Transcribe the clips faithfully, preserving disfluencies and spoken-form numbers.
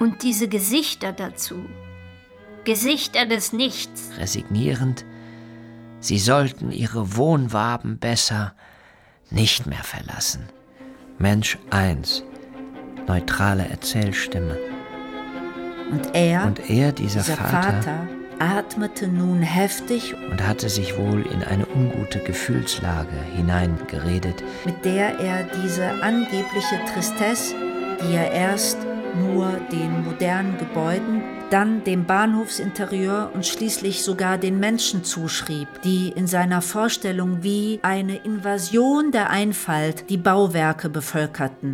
Und diese Gesichter dazu. Gesichter des Nichts. Resignierend, sie sollten ihre Wohnwaben besser nicht mehr verlassen. Mensch eins, neutrale Erzählstimme. Und er, und er dieser, dieser Vater, Vater, atmete nun heftig und hatte sich wohl in eine ungute Gefühlslage hineingeredet, mit der er diese angebliche Tristesse, die er erst nur den modernen Gebäuden, dann dem Bahnhofsinterieur und schließlich sogar den Menschen zuschrieb, die in seiner Vorstellung wie eine Invasion der Einfalt die Bauwerke bevölkerten.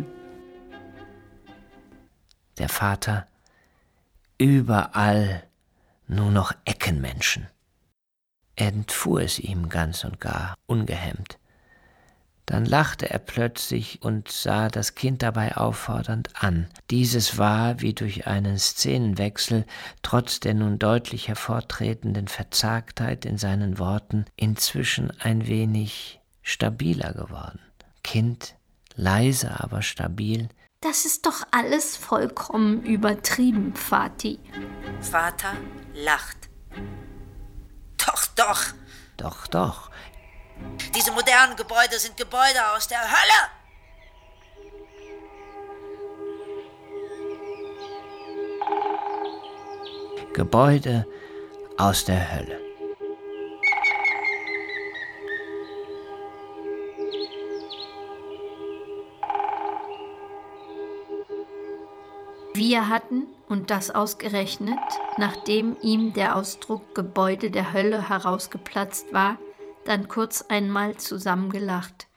Der Vater, überall nur noch Eckenmenschen. Er entfuhr es ihm ganz und gar, ungehemmt. Dann lachte er plötzlich und sah das Kind dabei auffordernd an. Dieses war, wie durch einen Szenenwechsel, trotz der nun deutlich hervortretenden Verzagtheit in seinen Worten, inzwischen ein wenig stabiler geworden. Kind, leise, aber stabil. Das ist doch alles vollkommen übertrieben, Vati. Vater lacht. Doch, doch. Doch, doch. Diese modernen Gebäude sind Gebäude aus der Hölle. Gebäude aus der Hölle. Wir hatten, und das ausgerechnet, nachdem ihm der Ausdruck Gebäude der Hölle herausgeplatzt war, dann kurz einmal zusammengelacht.